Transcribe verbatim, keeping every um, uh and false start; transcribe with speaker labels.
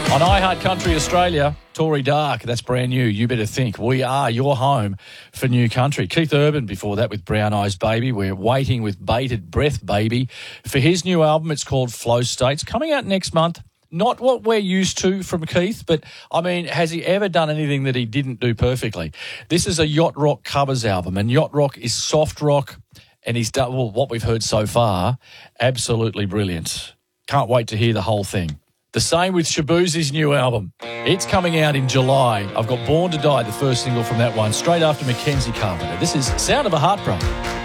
Speaker 1: On iHeart Country Australia, Tory Dark, that's brand new. You better think. We are your home for new country. Keith Urban before that with Brown Eyes Baby. We're waiting with bated breath, baby, for his new album. It's called Flow States. Coming out next month. Not what we're used to from Keith, but, I mean, has he ever done anything that he didn't do perfectly? This is a yacht rock covers album, and yacht rock is soft rock, and he's done, well, what we've heard so far, absolutely brilliant. Can't wait to hear the whole thing. The same with Shaboozey's new album. It's coming out in July. I've got Born to Die, the first single from that one, straight after Mackenzie Carpenter. This is Sound of a Heartbreak.